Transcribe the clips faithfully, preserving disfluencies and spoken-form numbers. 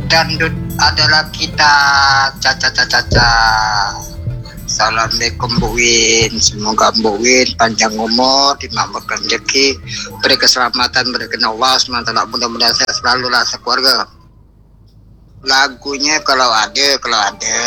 Dangdut adalah kita caca-caca. Assalamualaikum Bu Win. Semoga Bu Win panjang umur, dimakmurkan rezeki, beri keselamatan, berikan Allah subhanahu wa taala. Mudah-mudahan saya selalu lah sekeluarga. Lagunya kalau ada, kalau ada.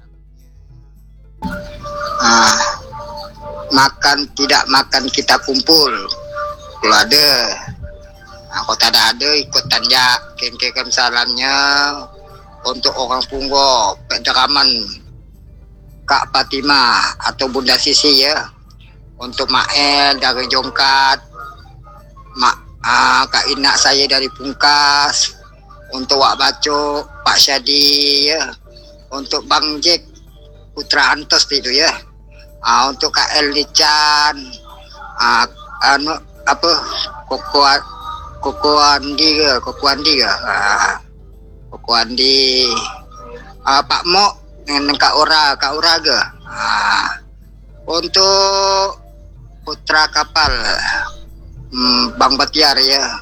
Ah, makan tidak makan kita kumpul. Kalau ada. Nah, kalau tak ada ada ikut tanjak. Kengkengkan salamnya untuk orang Punggo, Pak Deraman, Kak Fatimah atau Bunda Sisi ya. Untuk Mak El dari Jongkat, Mak uh, Kak Inak saya dari Pungkas, untuk Wak Baco, Pak Syadi ya. Untuk Bang Jack Putra Antos itu ya. Uh, untuk Kak El Lichan, uh, anu apa Koko Koko Andi ke, Koko Andi ke. Uh, Koko Andi, uh, Pak Mok dengan Kak Ora, Kak Ora ke. Uh, untuk Putra Kapal, hmm, Bang Batiar ya.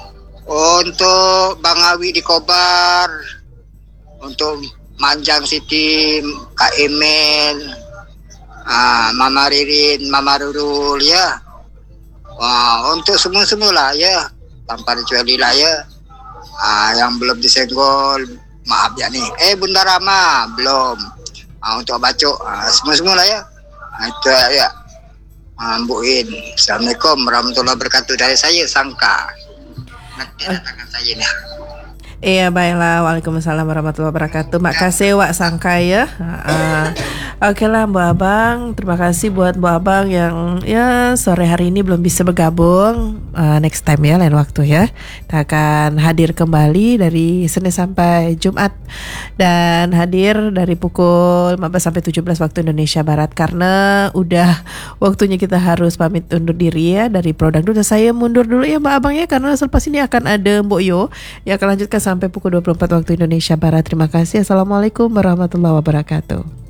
Untuk Bang Awi di Kobar, untuk Manjang Siti, Kak Emil, uh, Mama Ririn, Mama Rurul ya. Uh, untuk semua-semua lah ya, tanpa dicuali lah ya. Uh, yang belum disenggol, maaf ya nih. Eh Bunda Rama belum. Uh, untuk Bacok, uh, semua-semua lah ya. Uh, itu ya. Uh, Bu In. Assalamualaikum warahmatullahi wabarakatuh dari saya Sangka. Nanti datangkan saya nih. Iya baiklah, waalaikumsalam warahmatullahi wabarakatuh. Makasih Wak Sangka ya. Uh, Oke lah Mbak Abang, terima kasih buat Mbak Abang yang ya sore hari ini belum bisa bergabung. uh, Next time ya, lain waktu ya. Kita akan hadir kembali dari Senin sampai Jumat, dan hadir dari pukul lima belas sampai tujuh belas waktu Indonesia Barat. Karena udah waktunya kita harus pamit undur diri ya dari Prodangdut. Dan saya mundur dulu ya Mbak Abang ya, karena selepas ini akan ada Mbok Yo yang akan lanjutkan sampai pukul dua puluh empat waktu Indonesia Barat. Terima kasih. Assalamualaikum warahmatullahi wabarakatuh.